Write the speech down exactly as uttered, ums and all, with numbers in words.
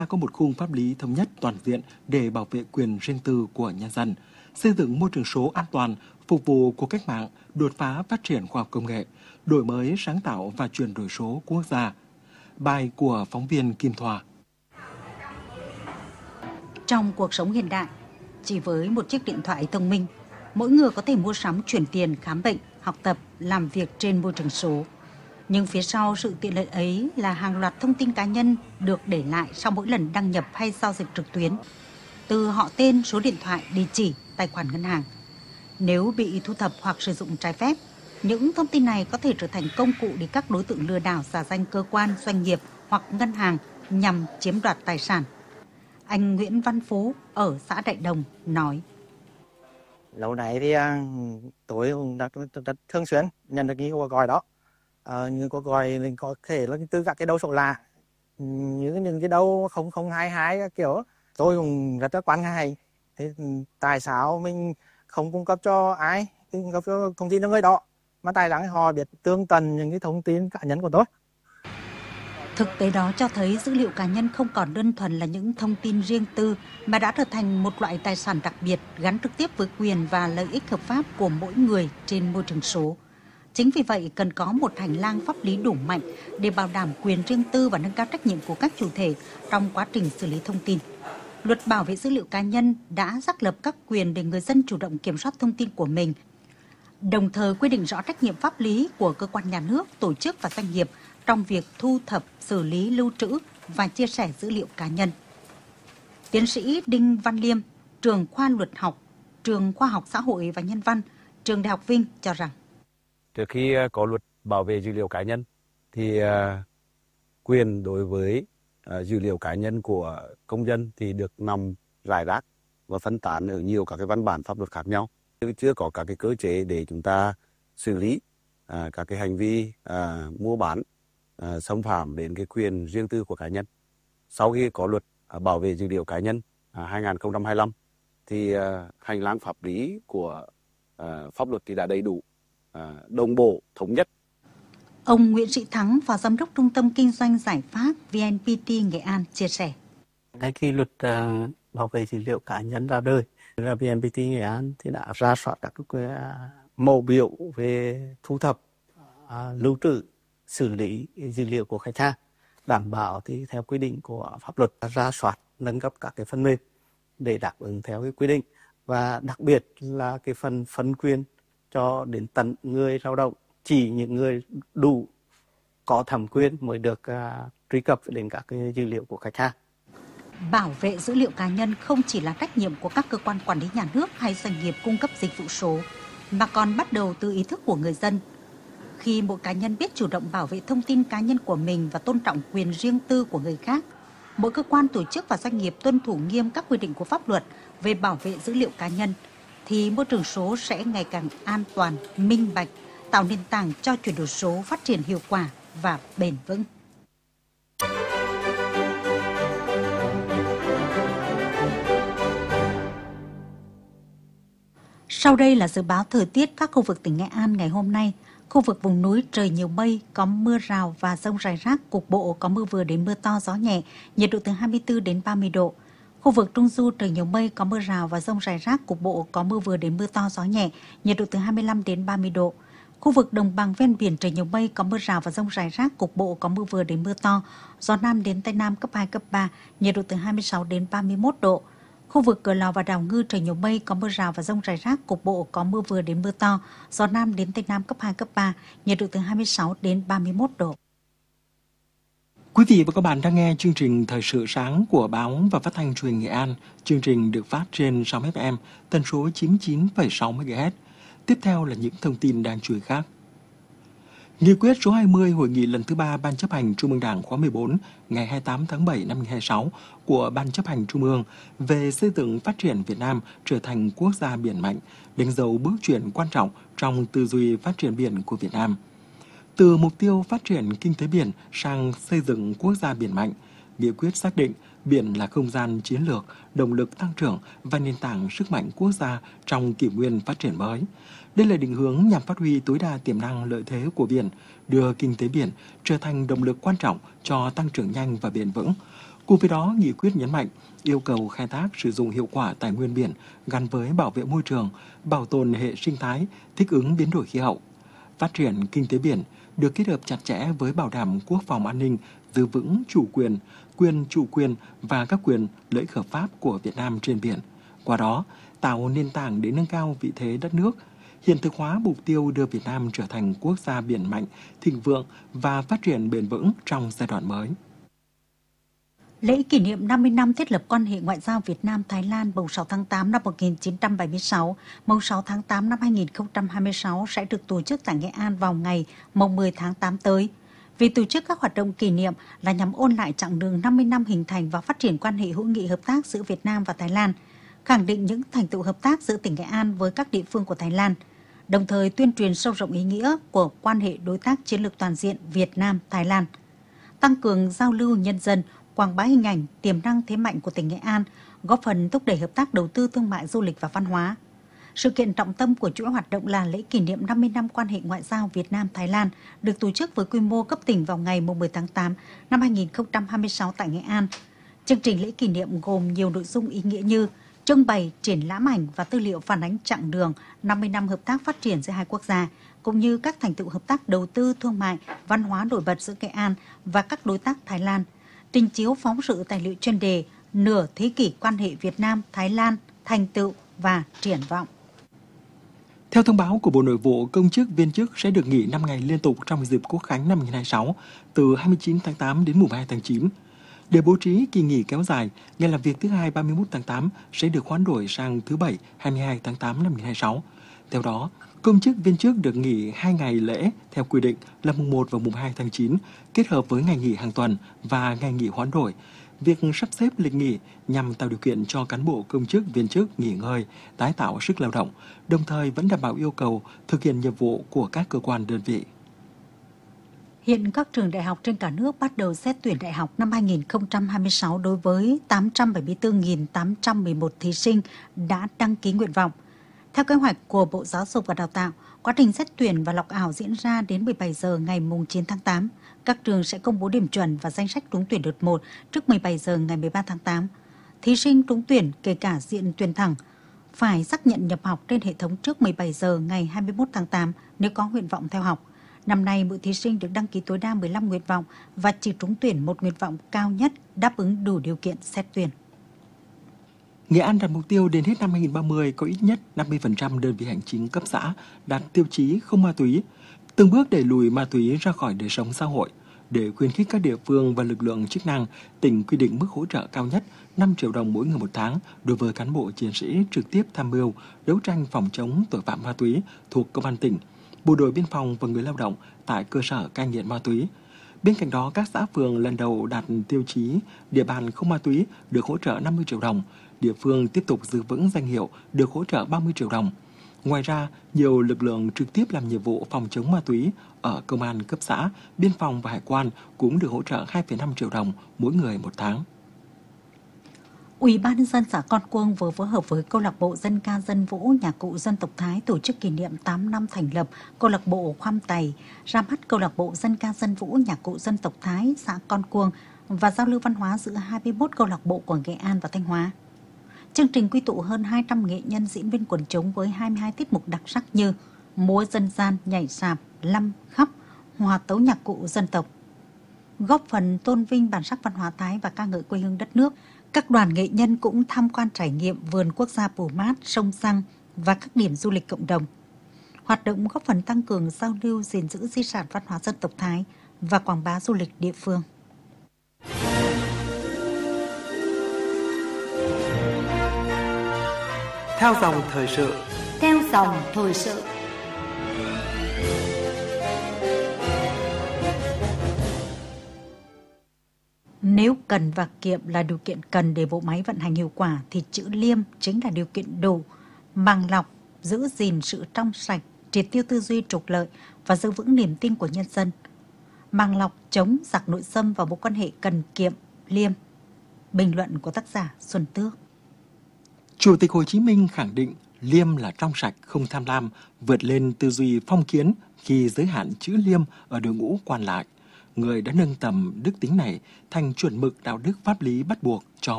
có một khung pháp lý thống nhất toàn diện để bảo vệ quyền riêng tư của nhân dân, xây dựng môi trường số an toàn, phục vụ cuộc cách mạng, đột phá phát triển khoa học công nghệ, đổi mới sáng tạo và chuyển đổi số quốc gia. Bài của phóng viên Kim Thoa. Trong cuộc sống hiện đại, chỉ với một chiếc điện thoại thông minh, mỗi người có thể mua sắm, chuyển tiền, khám bệnh, học tập, làm việc trên môi trường số. Nhưng phía sau sự tiện lợi ấy là hàng loạt thông tin cá nhân được để lại sau mỗi lần đăng nhập hay giao dịch trực tuyến, từ họ tên, số điện thoại, địa chỉ, tài khoản ngân hàng. Nếu bị thu thập hoặc sử dụng trái phép, những thông tin này có thể trở thành công cụ để các đối tượng lừa đảo giả danh cơ quan, doanh nghiệp hoặc ngân hàng nhằm chiếm đoạt tài sản. Anh Nguyễn Văn Phú ở xã Đại Đồng nói: Lâu nay thì tôi cũng rất, rất, rất thường xuyên nhận được những cuộc gọi đó. À, những cuộc gọi có thể là từ các cái đầu số lạ, những những cái đầu không không hai hai kiểu. Tôi cũng rất là quan ngại. Thế tại sao mình không cung cấp cho ai, cung cấp cho thông tin cho người đó, mà tại rằng họ biết tương tần những cái thông tin cá nhân của tôi. Thực tế đó cho thấy dữ liệu cá nhân không còn đơn thuần là những thông tin riêng tư mà đã trở thành một loại tài sản đặc biệt gắn trực tiếp với quyền và lợi ích hợp pháp của mỗi người trên môi trường số. Chính vì vậy, cần có một hành lang pháp lý đủ mạnh để bảo đảm quyền riêng tư và nâng cao trách nhiệm của các chủ thể trong quá trình xử lý thông tin. Luật bảo vệ dữ liệu cá nhân đã xác lập các quyền để người dân chủ động kiểm soát thông tin của mình, đồng thời quy định rõ trách nhiệm pháp lý của cơ quan nhà nước, tổ chức và doanh nghiệp trong việc thu thập, xử lý, lưu trữ và chia sẻ dữ liệu cá nhân. Tiến sĩ Đinh Văn Liêm, trường khoa luật học, trường khoa học xã hội và nhân văn, trường Đại học Vinh cho rằng: Trước khi có luật bảo vệ dữ liệu cá nhân thì uh, quyền đối với uh, dữ liệu cá nhân của công dân thì được nằm rải rác và phân tán ở nhiều các cái văn bản pháp luật khác nhau. Chưa có các cái cơ chế để chúng ta xử lý uh, các cái hành vi uh, mua bán, uh, xâm phạm đến cái quyền riêng tư của cá nhân. Sau khi có luật uh, bảo vệ dữ liệu cá nhân uh, hai nghìn không trăm hai mươi lăm thì uh, hành lang pháp lý của uh, pháp luật thì đã đầy đủ, đồng bộ, thống nhất. Ông Nguyễn Sĩ Thắng, Phó Giám đốc Trung tâm Kinh doanh Giải pháp vê en pê tê Nghệ An chia sẻ: Ngay khi luật uh, bảo vệ dữ liệu cá nhân ra đời, vê en pê tê Nghệ An thì đã ra soát các cái uh, mẫu biểu về thu thập, uh, lưu trữ, xử lý dữ liệu của khách hàng, đảm bảo thì theo quy định của pháp luật, ra soát, nâng cấp các cái phần mềm để đáp ứng theo cái quy định, và đặc biệt là cái phần phân quyền cho đến tận người lao động, chỉ những người đủ có thẩm quyền mới được uh, truy cập đến các cái dữ liệu của khách hàng. Bảo vệ dữ liệu cá nhân không chỉ là trách nhiệm của các cơ quan quản lý nhà nước hay doanh nghiệp cung cấp dịch vụ số, mà còn bắt đầu từ ý thức của người dân. Khi mỗi cá nhân biết chủ động bảo vệ thông tin cá nhân của mình và tôn trọng quyền riêng tư của người khác, mỗi cơ quan, tổ chức và doanh nghiệp tuân thủ nghiêm các quy định của pháp luật về bảo vệ dữ liệu cá nhân, thì môi trường số sẽ ngày càng an toàn, minh bạch, tạo nền tảng cho chuyển đổi số phát triển hiệu quả và bền vững. Sau đây là dự báo thời tiết các khu vực tỉnh Nghệ An ngày hôm nay. Khu vực vùng núi trời nhiều mây, có mưa rào và dông rải rác, cục bộ có mưa vừa đến mưa to, gió nhẹ, nhiệt độ từ hai mươi tư đến ba mươi độ. Khu vực Trung Du trời nhiều mây, có mưa rào và dông rải rác, cục bộ có mưa vừa đến mưa to, gió nhẹ, nhiệt độ từ hai mươi lăm đến ba mươi độ. Khu vực đồng bằng ven biển trời nhiều mây, có mưa rào và dông rải rác, cục bộ có mưa vừa đến mưa to, gió Nam đến Tây Nam cấp hai, cấp ba, nhiệt độ từ hai mươi sáu đến ba mươi mốt độ. Khu vực Cửa Lò và Đảo Ngư trời nhiều mây, có mưa rào và dông rải rác, cục bộ có mưa vừa đến mưa to, gió Nam đến Tây Nam cấp hai, cấp ba, nhiệt độ từ hai mươi sáu đến ba mươi mốt độ. Quý vị và các bạn đang nghe chương trình Thời sự sáng của Báo và Phát thanh Truyền hình Nghệ An. Chương trình được phát trên sáu ép em, tần số chín mươi chín phẩy sáu mê ga héc. Tiếp theo là những thông tin đáng chú ý khác. Nghị quyết số hai mươi Hội nghị lần thứ ba Ban chấp hành Trung ương Đảng khóa mười bốn ngày hai mươi tám tháng bảy năm hai nghìn không trăm hai mươi sáu của Ban chấp hành Trung ương về xây dựng phát triển Việt Nam trở thành quốc gia biển mạnh, đánh dấu bước chuyển quan trọng trong tư duy phát triển biển của Việt Nam. Từ mục tiêu phát triển kinh tế biển sang xây dựng quốc gia biển mạnh, nghị quyết xác định biển là không gian chiến lược, động lực tăng trưởng và nền tảng sức mạnh quốc gia trong kỷ nguyên phát triển mới. Đây là định hướng nhằm phát huy tối đa tiềm năng lợi thế của biển, đưa kinh tế biển trở thành động lực quan trọng cho tăng trưởng nhanh và bền vững. Cùng với đó, nghị quyết nhấn mạnh yêu cầu khai thác sử dụng hiệu quả tài nguyên biển gắn với bảo vệ môi trường, bảo tồn hệ sinh thái, thích ứng biến đổi khí hậu. Phát triển kinh tế biển được kết hợp chặt chẽ với bảo đảm quốc phòng an ninh, giữ vững chủ quyền, quyền chủ quyền và các quyền lợi ích hợp pháp của Việt Nam trên biển. Qua đó, tạo nền tảng để nâng cao vị thế đất nước, hiện thực hóa mục tiêu đưa Việt Nam trở thành quốc gia biển mạnh, thịnh vượng và phát triển bền vững trong giai đoạn mới. Lễ kỷ niệm năm mươi năm thiết lập quan hệ ngoại giao Việt Nam-Thái Lan mùng sáu tháng tám năm một nghìn chín trăm bảy mươi sáu, mùng sáu tháng tám năm hai nghìn không trăm hai mươi sáu sẽ được tổ chức tại Nghệ An vào ngày mùng mười tháng tám tới. Việc tổ chức các hoạt động kỷ niệm là nhằm ôn lại chặng đường năm mươi năm hình thành và phát triển quan hệ hữu nghị hợp tác giữa Việt Nam và Thái Lan, khẳng định những thành tựu hợp tác giữa tỉnh Nghệ An với các địa phương của Thái Lan, đồng thời tuyên truyền sâu rộng ý nghĩa của quan hệ đối tác chiến lược toàn diện Việt Nam-Thái Lan, tăng cường giao lưu nhân dân, quảng bá hình ảnh, tiềm năng thế mạnh của tỉnh Nghệ An, góp phần thúc đẩy hợp tác đầu tư thương mại, du lịch và văn hóa. Sự kiện trọng tâm của chuỗi hoạt động là lễ kỷ niệm năm mươi năm quan hệ ngoại giao Việt Nam-Thái Lan được tổ chức với quy mô cấp tỉnh vào ngày mười tháng tám năm hai nghìn không trăm hai mươi sáu tại Nghệ An. Chương trình lễ kỷ niệm gồm nhiều nội dung ý nghĩa như trưng bày, triển lãm ảnh và tư liệu phản ánh chặng đường năm mươi năm hợp tác phát triển giữa hai quốc gia, cũng như các thành tựu hợp tác đầu tư, thương mại, văn hóa nổi bật giữa Nghệ An và các đối tác Thái Lan. Trình chiếu phóng sự tài liệu chuyên đề nửa thế kỷ quan hệ Việt Nam-Thái Lan, thành tựu và triển vọng. Theo thông báo của Bộ Nội vụ, công chức viên chức sẽ được nghỉ năm ngày liên tục trong dịp Quốc khánh năm hai nghìn không trăm hai mươi sáu, từ hai mươi chín tháng tám đến mùng hai tháng chín. Để bố trí kỳ nghỉ kéo dài, ngày làm việc thứ hai ba mươi mốt tháng tám sẽ được hoán đổi sang thứ bảy hai mươi hai tháng tám năm hai nghìn không trăm hai mươi sáu. Theo đó, công chức viên chức được nghỉ hai ngày lễ theo quy định là mùng một và mùng hai tháng chín, kết hợp với ngày nghỉ hàng tuần và ngày nghỉ hoán đổi. Việc sắp xếp lịch nghỉ nhằm tạo điều kiện cho cán bộ công chức viên chức nghỉ ngơi, tái tạo sức lao động, đồng thời vẫn đảm bảo yêu cầu thực hiện nhiệm vụ của các cơ quan đơn vị. Hiện các trường đại học trên cả nước bắt đầu xét tuyển đại học năm hai nghìn không trăm hai mươi sáu đối với tám trăm bảy mươi tư nghìn tám trăm mười một thí sinh đã đăng ký nguyện vọng. Theo kế hoạch của Bộ Giáo dục và Đào tạo, quá trình xét tuyển và lọc ảo diễn ra đến mười bảy giờ ngày chín tháng tám. Các trường sẽ công bố điểm chuẩn và danh sách trúng tuyển đợt một trước mười bảy giờ ngày mười ba tháng tám. Thí sinh trúng tuyển kể cả diện tuyển thẳng phải xác nhận nhập học trên hệ thống trước mười bảy giờ ngày hai mươi mốt tháng tám nếu có nguyện vọng theo học. Năm nay, mỗi thí sinh được đăng ký tối đa mười lăm nguyện vọng và chỉ trúng tuyển một nguyện vọng cao nhất đáp ứng đủ điều kiện xét tuyển. Nghệ An đặt mục tiêu đến hết năm hai nghìn không trăm ba mươi có ít nhất năm mươi phần trăm đơn vị hành chính cấp xã đạt tiêu chí không ma túy, từng bước đẩy lùi ma túy ra khỏi đời sống xã hội. Để khuyến khích các địa phương và lực lượng chức năng, tỉnh quy định mức hỗ trợ cao nhất năm triệu đồng mỗi người một tháng đối với cán bộ chiến sĩ trực tiếp tham mưu đấu tranh phòng chống tội phạm ma túy thuộc Công an tỉnh, Bộ đội Biên phòng và người lao động tại cơ sở cai nghiện ma túy. Bên cạnh đó, các xã phường lần đầu đạt tiêu chí địa bàn không ma túy được hỗ trợ năm mươi triệu đồng, địa phương tiếp tục giữ vững danh hiệu được hỗ trợ ba mươi triệu đồng. Ngoài ra, nhiều lực lượng trực tiếp làm nhiệm vụ phòng chống ma túy ở công an cấp xã, biên phòng và hải quan cũng được hỗ trợ hai phẩy năm triệu đồng mỗi người một tháng. Ủy ban nhân dân xã Con Cuông vừa phối hợp với câu lạc bộ dân ca dân vũ nhạc cụ dân tộc Thái tổ chức kỷ niệm tám năm thành lập câu lạc bộ Khoăm Tày, ra mắt câu lạc bộ dân ca dân vũ nhạc cụ dân tộc Thái xã Con Cuông và giao lưu văn hóa giữa hai mươi mốt câu lạc bộ của Nghệ An và Thanh Hóa. Chương trình quy tụ hơn hai trăm nghệ nhân diễn viên quần chúng với hai mươi hai tiết mục đặc sắc như múa dân gian, nhảy sạp, lăm khắp, hòa tấu nhạc cụ dân tộc. Góp phần tôn vinh bản sắc văn hóa Thái và ca ngợi quê hương đất nước, các đoàn nghệ nhân cũng tham quan trải nghiệm vườn quốc gia Pù Mát, sông Răng và các điểm du lịch cộng đồng. Hoạt động góp phần tăng cường giao lưu, gìn giữ di sản văn hóa dân tộc Thái và quảng bá du lịch địa phương. Theo dòng thời sự. Theo dòng thời sự. Nếu cần và kiệm là điều kiện cần để bộ máy vận hành hiệu quả thì chữ liêm chính là điều kiện đủ, màng lọc, giữ gìn sự trong sạch, triệt tiêu tư duy trục lợi và giữ vững niềm tin của nhân dân. Màng lọc chống giặc nội xâm vào mối quan hệ cần kiệm, liêm. Bình luận của tác giả Xuân Tước. Chủ tịch Hồ Chí Minh khẳng định liêm là trong sạch, không tham lam, vượt lên tư duy phong kiến khi giới hạn chữ liêm ở đội ngũ quan lại. người đã nâng tầm đức tính này thành chuẩn mực đạo đức pháp lý bắt buộc cho